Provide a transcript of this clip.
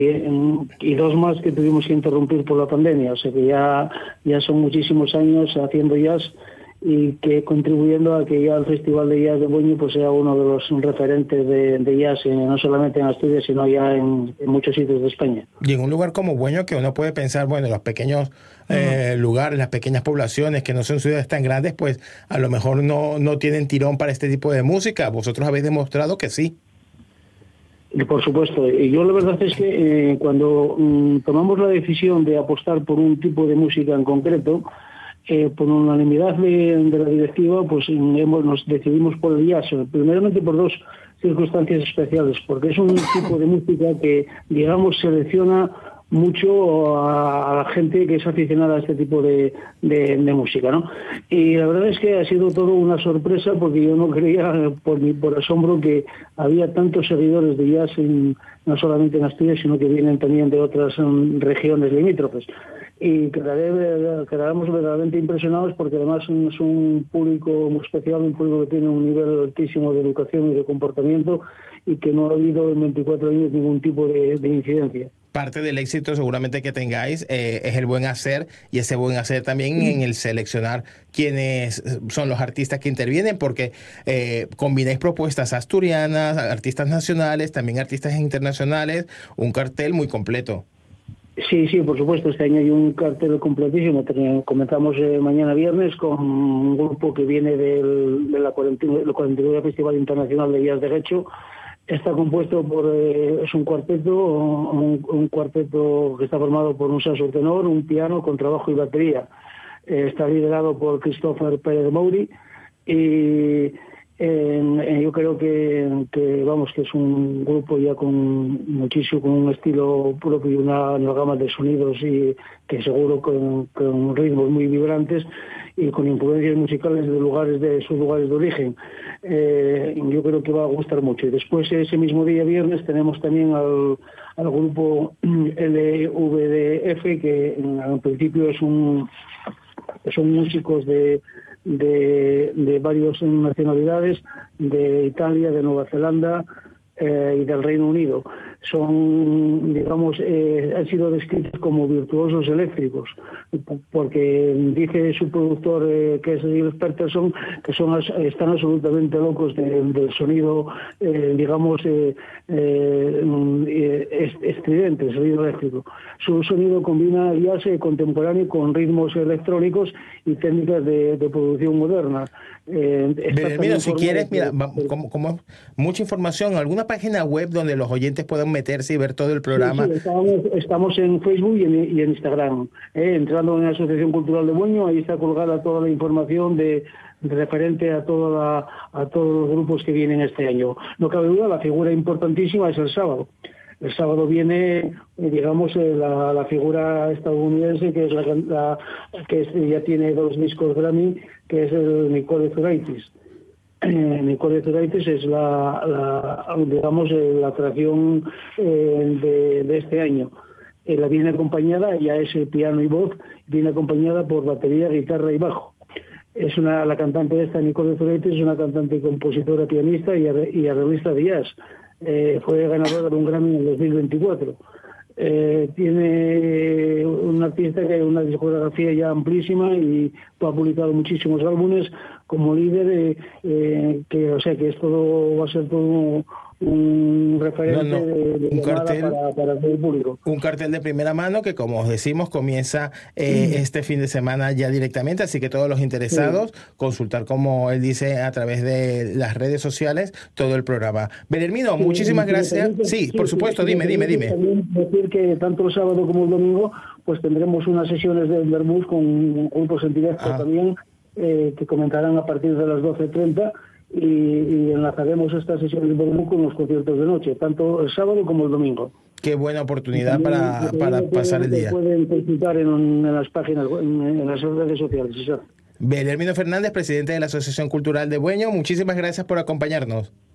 y dos más que tuvimos que interrumpir por la pandemia. O sea que ya son muchísimos años haciendo jazz y que contribuyendo a que ya el Festival de Jazz de Bueño pues sea uno de los referentes de jazz, no solamente en Asturias, sino ya en muchos sitios de España. Y en un lugar como Bueño, que uno puede pensar, bueno, los pequeños lugares, las pequeñas poblaciones que no son ciudades tan grandes, pues a lo mejor no tienen tirón para este tipo de música. Vosotros habéis demostrado que sí. Y por supuesto, y yo la verdad es que cuando tomamos la decisión de apostar por un tipo de música en concreto, por unanimidad de la directiva, pues nos decidimos por el jazz, primeramente por dos circunstancias especiales, porque es un tipo de música que, digamos, selecciona mucho a la gente que es aficionada a este tipo de música, ¿no? Y la verdad es que ha sido todo una sorpresa, porque yo no creía, por asombro, que había tantos seguidores de jazz, no solamente en Asturias, sino que vienen también de otras regiones limítrofes. Y quedaremos verdaderamente impresionados, porque además es un público muy especial, un público que tiene un nivel altísimo de educación y de comportamiento, y que no ha habido en 24 años ningún tipo de incidencia. Parte del éxito seguramente que tengáis es el buen hacer, y ese buen hacer también en el seleccionar quiénes son los artistas que intervienen, porque combináis propuestas asturianas, artistas nacionales, también artistas internacionales, un cartel muy completo. Sí, por supuesto, este año hay un cartel completísimo. Comenzamos mañana viernes con un grupo que viene de la 49 Festival Internacional de Jazz de Guecho. Está compuesto por, es un cuarteto que está formado por un saxo tenor, un piano, contrabajo y batería. Está liderado por Christopher Pérez Mouri, y yo creo que es un grupo ya con un estilo propio y una gama de sonidos, y que seguro con ritmos muy vibrantes y con influencias musicales de sus lugares de origen. Yo creo que va a gustar mucho. Y después, ese mismo día viernes, tenemos también al grupo LVDF, que en principio son músicos de varias nacionalidades, de Italia, de Nueva Zelanda y del Reino Unido. Son, digamos, han sido descritos como virtuosos eléctricos, porque dice su productor, que es Giles Peterson, que están absolutamente locos del sonido, digamos, estridente, el sonido eléctrico. Su sonido combina jazz contemporáneo con ritmos electrónicos y técnicas de producción moderna. Mira, si quieres, mira, como mucha información, alguna página web donde los oyentes puedan meterse y ver todo el programa. Sí, estamos en Facebook y en Instagram. Entrando en la Asociación Cultural de Bueño, ahí está colgada toda la información de referente a todos los grupos que vienen este año. No cabe duda, la figura importantísima es el sábado. El sábado viene, digamos, la figura estadounidense, que es que ya tiene 2 discos Grammy, que es el Nicole Zuraitis. Nicole Zuraitis es la atracción de este año. La viene acompañada, ya es piano y voz, viene acompañada por batería, guitarra y bajo. La cantante de esta, Nicole Zuraitis, es una cantante y compositora, pianista y arreglista de jazz. Fue ganadora de un Grammy en el 2024. Tiene un artista que una discografía ya amplísima y ha publicado muchísimos álbumes como líder, que esto va a ser todo un referente de cartel para el público. Un cartel de primera mano que, como os decimos, comienza este fin de semana ya directamente, así que todos los interesados consultar, como él dice, a través de las redes sociales, todo el programa. Belermino, muchísimas gracias. Sí, por supuesto, dime. También decir que tanto el sábado como el domingo pues tendremos unas sesiones de Vermouth con grupos en directo también, que comentarán a partir de las 12:30, y enlazaremos estas sesiones de Vermouth con los conciertos de noche, tanto el sábado como el domingo. Qué buena oportunidad para pasar el día. Pueden consultar en las páginas, en las redes sociales. Belermino Fernández, presidente de la Asociación Cultural de Bueño, muchísimas gracias por acompañarnos.